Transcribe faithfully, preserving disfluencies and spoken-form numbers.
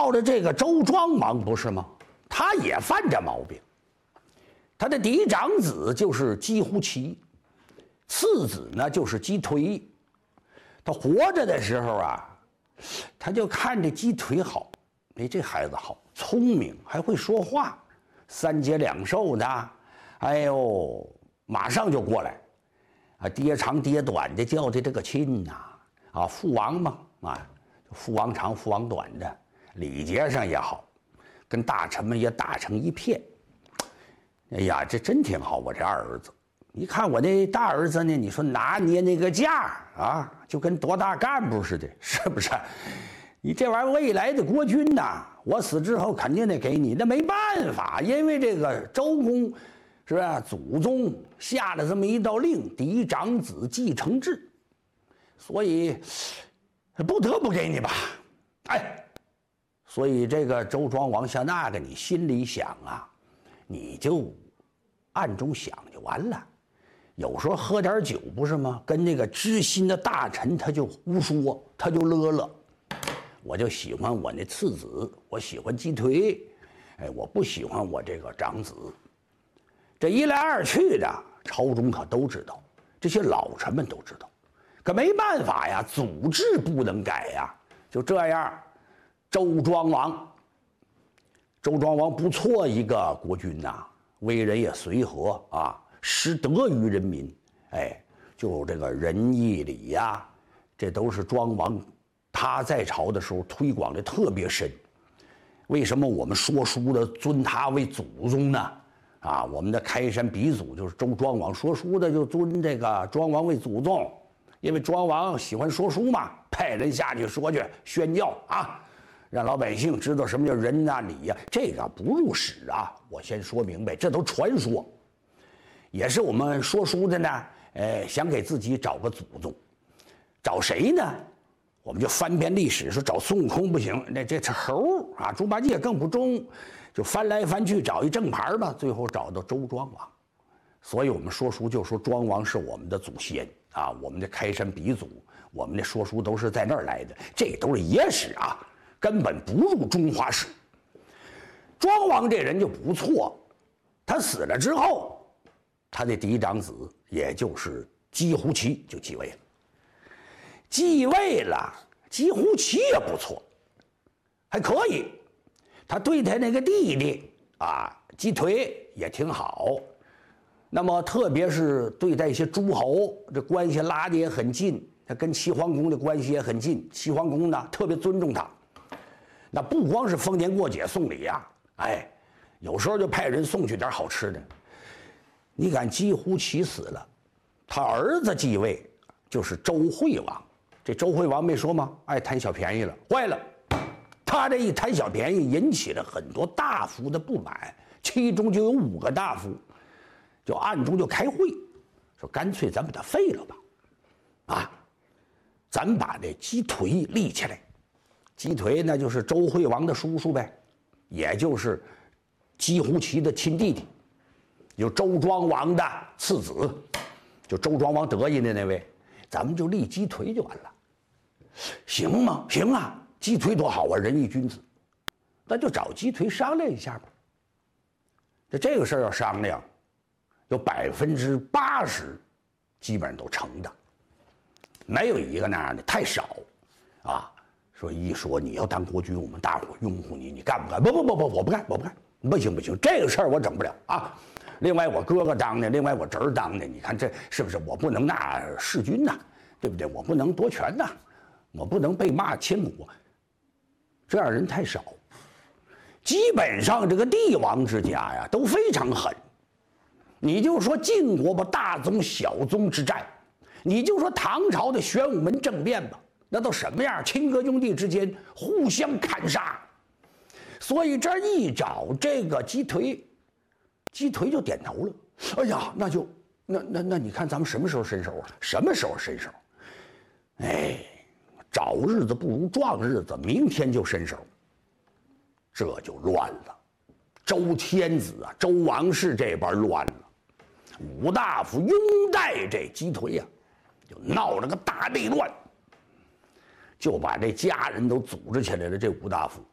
到了这个周庄王不是吗？他也犯这毛病。他的嫡长子就是姬胡齐，次子呢就是姬颓。他活着的时候啊，他就看这姬颓好，哎，这孩子好，聪明，还会说话，三节两寿的，哎呦，马上就过来，啊，爹长爹短的叫的这个亲呐，啊，父王嘛，啊，父王长父王短的，礼节上也好，跟大臣们也打成一片。哎呀，这真挺好，我这二儿子。你看我那大儿子呢，你说拿捏那个架啊，就跟多大干部似的，是不是？你这玩意儿未来的国君呐，我死之后肯定得给你，那没办法，因为这个周公是吧，祖宗下了这么一道令，嫡长子继承制，所以不得不给你吧。哎，所以这个周庄王像那个，你心里想啊，你就暗中想就完了。有时候喝点酒不是吗？跟那个知心的大臣他就胡说，他就乐乐。我就喜欢我那次子，我喜欢姬颓，哎，我不喜欢我这个长子。这一来二去的，朝中可都知道，这些老臣们都知道，可没办法呀，祖制不能改呀。就这样，周庄王，周庄王不错一个国君呐、啊，为人也随和啊。施德于人民，哎，就这个仁义礼呀、啊，这都是庄王他在朝的时候推广的特别深。为什么我们说书的尊他为祖宗呢？啊，我们的开山鼻祖就是周庄王，说书的就尊这个庄王为祖宗，因为庄王喜欢说书嘛，派人下去说去宣教啊，让老百姓知道什么叫仁啊礼呀、啊，这个不入史啊。我先说明白，这都传说。也是我们说书的呢，呃，想给自己找个祖宗，找谁呢？我们就翻遍历史，说找孙悟空不行，那这是猴啊，猪八戒更不中，就翻来翻去找一正牌吧，最后找到周庄王。所以我们说书就说庄王是我们的祖先啊，我们的开山鼻祖，我们的说书都是在那儿来的，这都是野史啊，根本不入中华史。庄王这人就不错，他死了之后。他的嫡长子，也就是姬胡齐就继位了。继位了，姬胡齐也不错，还可以。他对他那个弟弟啊，姬颓也挺好。那么，特别是对待一些诸侯，这关系拉得也很近。他跟齐桓公的关系也很近。齐桓公呢，特别尊重他。那不光是逢年过节送礼呀、啊，哎，有时候就派人送去点好吃的。你看姬胡齐死了，他儿子继位就是周惠王。这周惠王没说吗？爱贪小便宜了，坏了！他这一贪小便宜，引起了很多大夫的不满，其中就有五个大夫，就暗中就开会，说干脆咱把他废了吧，啊，咱把这姬颓立起来。姬颓那就是周惠王的叔叔呗，也就是姬胡齐的亲弟弟。有周庄王的次子，就周庄王得意的那位，咱们就立姬颓就完了，行吗？行啊，姬颓多好啊，仁义君子，那就找姬颓商量一下吧。这这个事儿要商量，有百分之八十基本上都成的，没有一个那样的，太少啊。说一说你要当国君，我们大伙拥护你，你干不干？不不不不，我不干，我不干，不行不行，这个事儿我整不了啊。另外我哥哥当的，另外我侄儿当的，你看这是不是我不能纳弑君呐，对不对？我不能夺权呐，我不能被骂千古，这样人太少。基本上这个帝王之家呀都非常狠。你就说晋国吧，大宗小宗之战，你就说唐朝的玄武门政变吧，那都什么样？亲哥兄弟之间互相砍杀。所以这一找这个姬颓。姬颓就点头了，哎呀，那就那那那你看咱们什么时候伸手啊？什么时候伸手？哎，早日子不如撞日子，明天就伸手，这就乱了。周天子啊，周王室这边乱了，五大夫拥戴这姬颓呀、啊，就闹了个大内乱，就把这家人都组织起来了。这五大夫